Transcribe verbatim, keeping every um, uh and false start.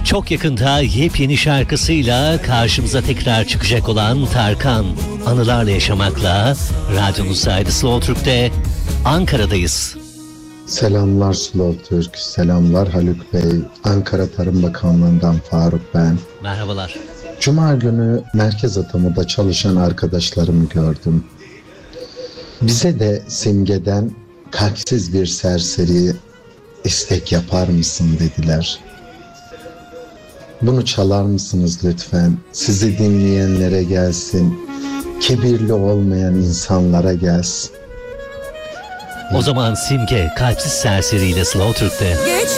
Çok yakında yepyeni şarkısıyla karşımıza tekrar çıkacak olan Tarkan, anılarla yaşamakla radyonuzdaydı. Slow Türk'te Ankara'dayız. Selamlar Slow Türk, selamlar Haluk Bey. Ankara Tarım Bakanlığı'ndan Faruk ben. Merhabalar. Cuma günü merkez atamuda çalışan arkadaşlarımı gördüm. Bize de simgeden kalpsiz bir serseri istek yapar mısın dediler. Bunu çalar mısınız lütfen? Sizi dinleyenlere gelsin. Kibirli olmayan insanlara gelsin. O zaman Simge Kalpsiz Serseri ile Slow Türk'te.